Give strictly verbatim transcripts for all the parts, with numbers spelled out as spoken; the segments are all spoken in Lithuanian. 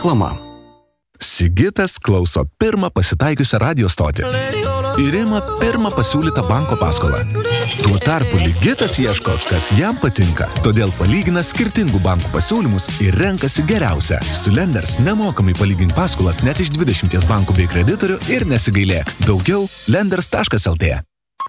Reklama. Sigitas klauso pirmą pasitaikiusią radio stotį ir ima pirmą pasiūlytą banko paskolą. Tuo tarpu Ligitas ieško, kas jam patinka, todėl palygina skirtingų bankų pasiūlymus ir renkasi geriausią. Su Lenders nemokamai palygink paskolas net iš dvidešimties bankų bei kreditorių ir nesigailėk. Daugiau lenders taškas el tė.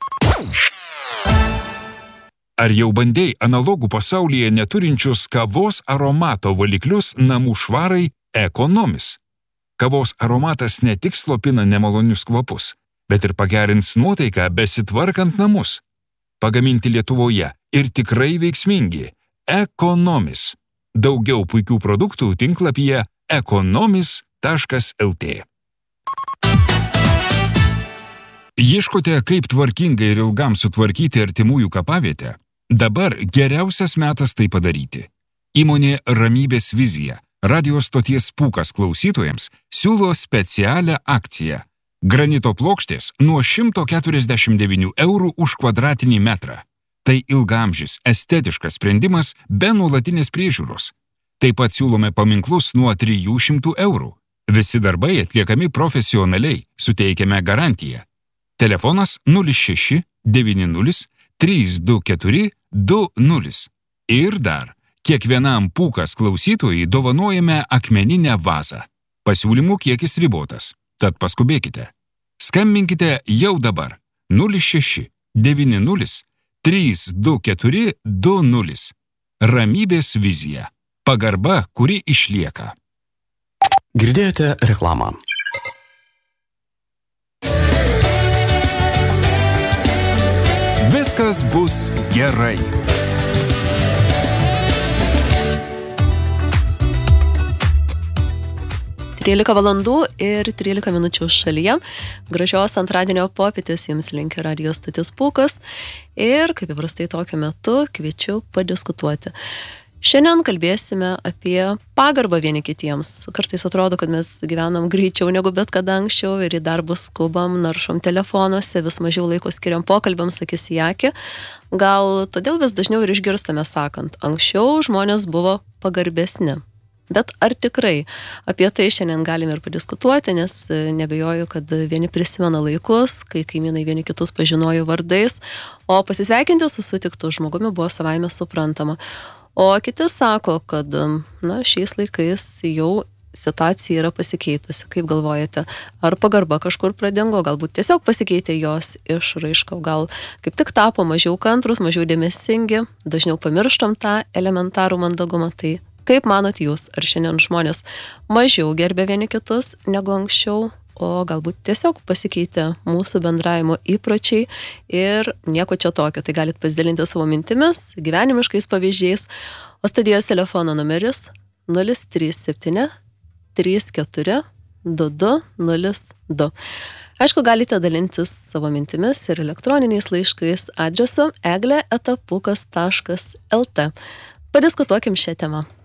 Ar jau bandei analogų pasaulyje neturinčius kavos aromato valiklius namų švarai Economis? Kavos aromatas ne tik slopina nemalonius kvapus, bet ir pagerins nuotaiką besitvarkant namus. Pagaminti Lietuvoje ir tikrai veiksmingi. Economis. Daugiau puikių produktų tinklapyje economis taškas el tė. Ieškote, kaip tvarkingai ir ilgam sutvarkyti artimųjų kapavietę? Dabar geriausias metas tai padaryti. Įmonė Ramybės vizija radio stoties Pūkas klausytojams siūlo specialią akciją. Granito plokštės nuo šimto keturiasdešimt devynių eurų už kvadratinį metrą. Tai ilgaamžis, estetiškas sprendimas be nuolatinės priežiūros. Taip pat siūlome paminklus nuo trijų šimtų eurų. Visi darbai atliekami profesionaliai, suteikiame garantiją. Telefonas nulis šeši devyni nulis trys du keturi du nulis. Ir dar, kiekvienam Pūkas klausytojui dovanojame akmeninę vazą. Pasiūlymų kiekis ribotas, tad paskubėkite. Skambinkite jau dabar nulis šeši devyni nulis trys du keturi du nulis. Ramybės vizija. Pagarba, kuri išlieka. Girdėjote reklamą. Viskas bus gerai. trylika valandų ir trylika minučių šalyje. Gražios antradienio popietės jums linki radio stotis Pūkas ir, kaip įprastai tokiu metu, kviečiu padiskutuoti. Šiandien kalbėsime apie pagarbą vieni kitiems. Kartais atrodo, kad mes gyvenam greičiau negu bet kada anksčiau ir į darbus skubam, naršom telefonuose, vis mažiau laiko skiriam pokalbiams akis į akį. Gal todėl vis dažniau ir išgirstame sakant, anksčiau žmonės buvo pagarbesni. Bet ar tikrai? Apie tai šiandien galime ir padiskutuoti, nes nebejoju, kad vieni prisimena laikus, kai kaimynai vieni kitus pažinojo vardais, o pasisveikinti su sutiktu žmogumi buvo savaime suprantama. O kiti sako, kad na, šiais laikais jau situacija yra pasikeitusi. Kaip galvojate, ar pagarba kažkur pradingo, galbūt tiesiog pasikeitė jos išraiška, gal kaip tik tapo mažiau kantrus, mažiau dėmesingi, dažniau pamirštam tą elementarų mandagumą. Tai kaip manot jūs, ar šiandien žmonės mažiau gerbė vieni kitus negu anksčiau, o galbūt tiesiog pasikeitė mūsų bendravimo įpročiai ir nieko čia tokio. Tai galit pasidalinti savo mintimis, gyvenimiškais pavyzdžiais. O studijos telefono numeris nulis trys septyni trys keturi du du nulis du. Aišku, galite dalintis savo mintimis ir elektroniniais laiškais adresu egle eta pukas taškas el tė. Padiskutuokim šią temą.